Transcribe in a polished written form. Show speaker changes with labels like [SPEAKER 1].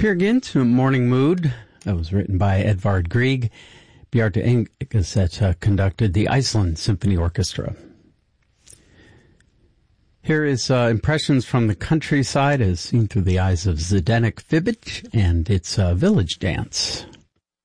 [SPEAKER 1] Peer Gynt, Morning Mood. That was written by Edvard Grieg. Bjarte Engeset conducted the Iceland Symphony Orchestra. Here is impressions from the countryside as seen through the eyes of Zdenek Fibic and its Village Dance.